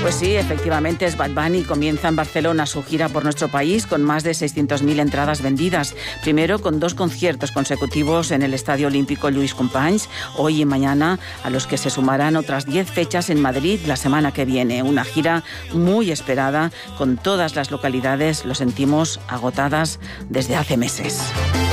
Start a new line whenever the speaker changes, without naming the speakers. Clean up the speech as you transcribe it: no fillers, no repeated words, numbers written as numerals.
Pues sí, efectivamente es Bad Bunny. Comienza en Barcelona su gira por nuestro país con más de 600.000 entradas vendidas. Primero con 2 conciertos consecutivos en el Estadio Olímpico Lluís Companys, hoy y mañana, a los que se sumarán otras 10 fechas en Madrid la semana que viene. Una gira muy esperada, con todas las localidades, lo sentimos, agotadas desde hace meses.